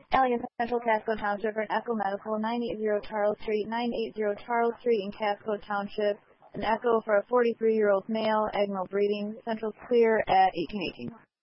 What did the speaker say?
Alliance Central Casco Township for an Echo Medical, 980 Charles Street, 980 Charles Street in Casco Township. An echo for a 43-year-old male, Agnew breeding. Central's clear at 1818.